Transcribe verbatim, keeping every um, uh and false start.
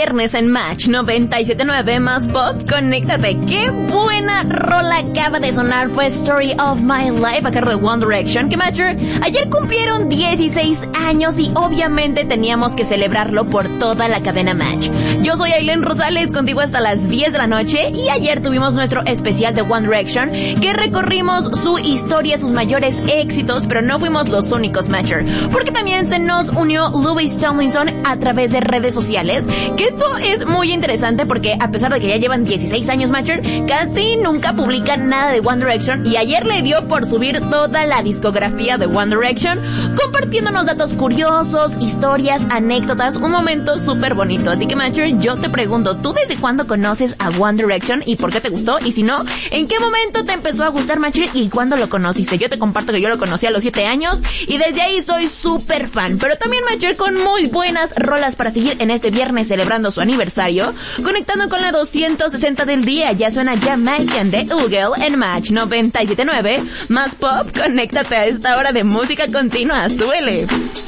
viernes en Match noventa y siete punto nueve más Pop, conéctate. ¡Qué buena rola acaba de sonar! Fue Story of My Life a cargo de One Direction, que Matcher, ayer cumplieron dieciséis años y obviamente teníamos que celebrarlo por toda la cadena Match. Yo soy Aileen Rosales, contigo hasta las diez de la noche, y ayer tuvimos nuestro especial de One Direction, que recorrimos su historia, sus mayores éxitos, pero no fuimos los únicos, Matcher, porque también se nos unió Louis Tomlinson a través de redes sociales, que esto es muy interesante porque a pesar de que ya llevan dieciséis años, Matcher, casi nunca publican nada de One Direction, y ayer le dio por subir toda la discografía de One Direction, compartiéndonos datos curiosos, historias, anécdotas, un momento súper bonito. Así que, Matcher, yo te pregunto, ¿tú desde cuándo conoces a One Direction y por qué te gustó? Y si no, ¿en qué momento te empezó a gustar, Matcher, y cuándo lo conociste? Yo te comparto que yo lo conocí a los siete años y desde ahí soy súper fan, pero también, Matcher, con muy buenas rolas para seguir en este viernes celebrando su aniversario, conectando con la doscientos sesenta del día. Ya suena Jamaican de Oogle en Match noventa y siete punto nueve más Pop. Conéctate a esta hora de música continua. ¡Súbele!